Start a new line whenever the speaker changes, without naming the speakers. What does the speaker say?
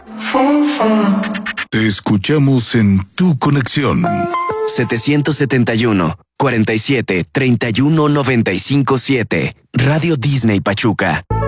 Te escuchamos en tu conexión.
771 47 31 95 7. Radio Disney Pachuca.